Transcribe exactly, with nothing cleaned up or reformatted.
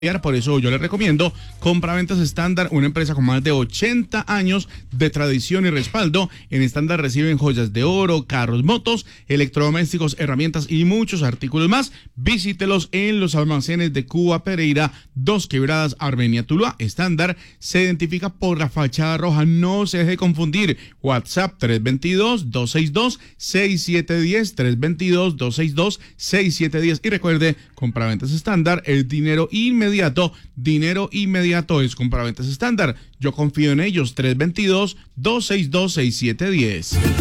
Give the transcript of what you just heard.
Por eso yo les recomiendo Compraventas Estándar, una empresa con más de ochenta años de tradición y respaldo. En Estándar reciben joyas de oro, carros, motos, electrodomésticos, herramientas y muchos artículos más. Visítelos en los almacenes de Cuba, Pereira, Dos Quebradas, Armenia, Tuluá. Estándar se identifica por la fachada roja, no se deje confundir. WhatsApp tres dos dos, dos seis dos, seis siete uno cero, tres dos dos, dos seis dos, seis siete uno cero. Y recuerde, Compraventas Estándar, el dinero inmediato. Inmediato, dinero inmediato es Compraventas Estándar. Yo confío en ellos. Tres dos dos, dos seis dos, seis siete uno cero.